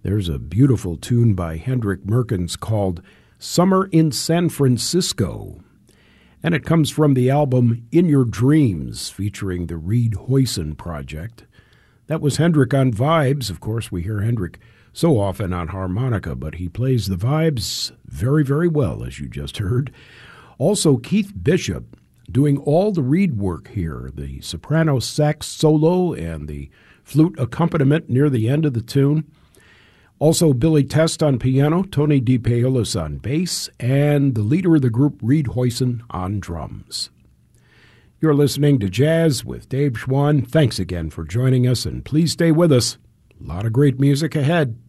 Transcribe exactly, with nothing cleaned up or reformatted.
There's a beautiful tune by Hendrik Merkens called Summer in San Francisco, and it comes from the album In Your Dreams, featuring the Reed Hoyson Project. That was Hendrik on vibes. Of course, we hear Hendrik so often on harmonica, but he plays the vibes very, very well, as you just heard. Also, Keith Bishop doing all the Reed work here, the soprano sax solo and the flute accompaniment near the end of the tune. Also, Billy Test on piano, Tony DePaolis on bass, and the leader of the group, Reed Hoyson, on drums. You're listening to Jazz with Dave Schwann. Thanks again for joining us, and please stay with us. A lot of great music ahead.